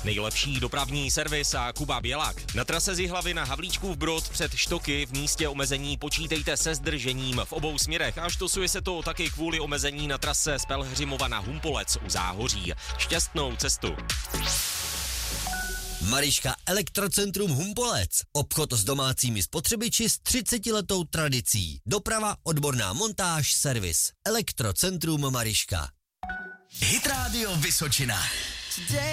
Nejlepší dopravní servis a Kuba Bělák. Na trase z Jihlavy na Havlíčkův Brod před Štoky v místě omezení počítejte se zdržením v obou směrech a štosuje se to taky kvůli omezení na trase z Pelhřimova na Humpolec u Záhoří. Šťastnou cestu. Mariška Elektrocentrum Humpolec. Obchod s domácími spotřebiči s 30letou tradicí. Doprava, odborná montáž, servis. Elektrocentrum Mariška. Hit Radio Vysočina.